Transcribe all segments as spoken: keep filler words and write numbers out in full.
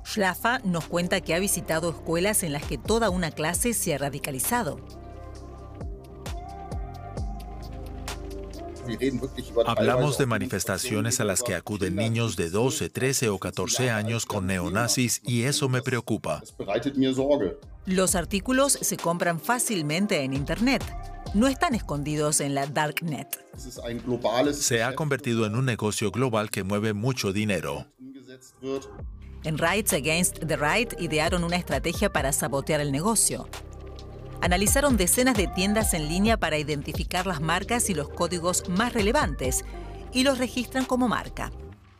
Schlaffer nos cuenta que ha visitado escuelas en las que toda una clase se ha radicalizado. Hablamos de manifestaciones a las que acuden niños de doce, trece o catorce años con neonazis y eso me preocupa. Los artículos se compran fácilmente en Internet. No están escondidos en la Darknet. Se ha convertido en un negocio global que mueve mucho dinero. En Rights Against the Right idearon una estrategia para sabotear el negocio. Analizaron decenas de tiendas en línea para identificar las marcas y los códigos más relevantes y los registran como marca.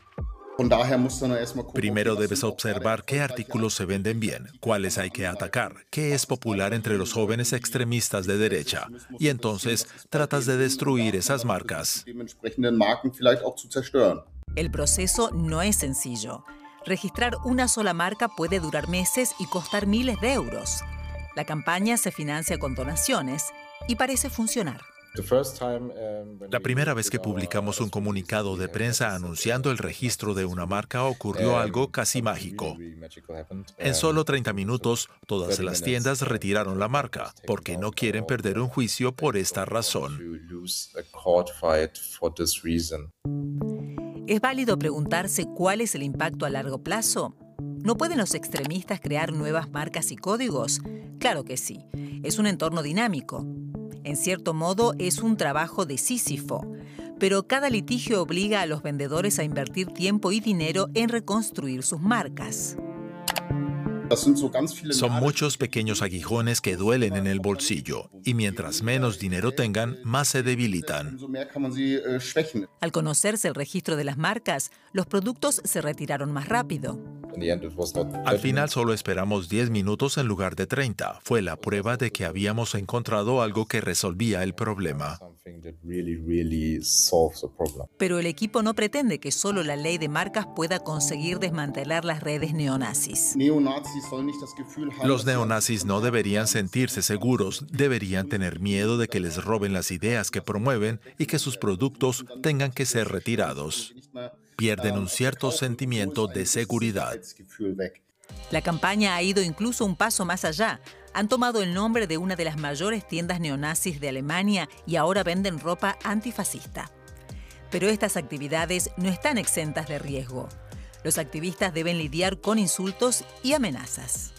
Primero debes observar qué artículos se venden bien, cuáles hay que atacar, qué es popular entre los jóvenes extremistas de derecha, y entonces tratas de destruir esas marcas. El proceso no es sencillo. Registrar una sola marca puede durar meses y costar miles de euros. La campaña se financia con donaciones y parece funcionar. La primera vez que publicamos un comunicado de prensa anunciando el registro de una marca ocurrió algo casi mágico. En solo treinta minutos, todas las tiendas retiraron la marca porque no quieren perder un juicio por esta razón. ¿Es válido preguntarse cuál es el impacto a largo plazo? ¿No pueden los extremistas crear nuevas marcas y códigos? Claro que sí. Es un entorno dinámico. En cierto modo, es un trabajo de Sísifo. Pero cada litigio obliga a los vendedores a invertir tiempo y dinero en reconstruir sus marcas. Son muchos pequeños aguijones que duelen en el bolsillo, y mientras menos dinero tengan, más se debilitan. Al conocerse el registro de las marcas, los productos se retiraron más rápido. Al final solo esperamos diez minutos en lugar de treinta. Fue la prueba de que habíamos encontrado algo que resolvía el problema. Pero el equipo no pretende que solo la ley de marcas pueda conseguir desmantelar las redes neonazis. Los neonazis no deberían sentirse seguros, deberían tener miedo de que les roben las ideas que promueven y que sus productos tengan que ser retirados. Pierden un cierto sentimiento de seguridad. La campaña ha ido incluso un paso más allá. Han tomado el nombre de una de las mayores tiendas neonazis de Alemania y ahora venden ropa antifascista. Pero estas actividades no están exentas de riesgo. Los activistas deben lidiar con insultos y amenazas.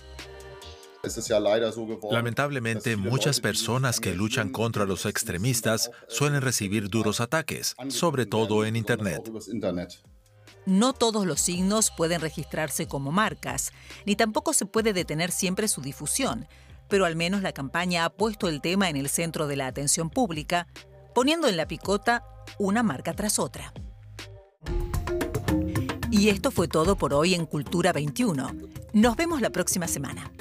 Lamentablemente, muchas personas que luchan contra los extremistas suelen recibir duros ataques, sobre todo en Internet. No todos los signos pueden registrarse como marcas, ni tampoco se puede detener siempre su difusión, pero al menos la campaña ha puesto el tema en el centro de la atención pública, poniendo en la picota una marca tras otra. Y esto fue todo por hoy en Cultura veintiuno. Nos vemos la próxima semana.